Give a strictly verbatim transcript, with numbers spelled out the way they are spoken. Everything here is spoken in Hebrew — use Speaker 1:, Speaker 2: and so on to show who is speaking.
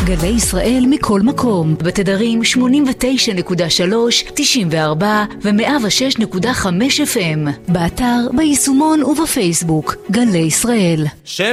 Speaker 1: גלי ישראל מכל מקום, בתדרים שמונים ותשע נקודה שלוש, תשעים וארבע ו-מאה ושש נקודה חמש אף אם. באתר, ביישומון ובפייסבוק. גלי ישראל.